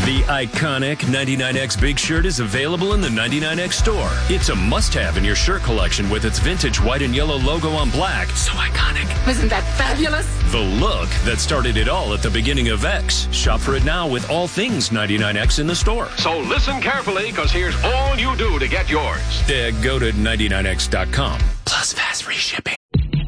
The iconic 99X Big Shirt is available in the 99X store. It's a must-have in your shirt collection with its vintage white and yellow logo on black. So iconic. Isn't that fabulous? The look that started it all at the beginning of X. Shop for it now with all things 99X in the store. So listen carefully, because here's all you do to get yours. Go to 99X.com. Plus fast free shipping.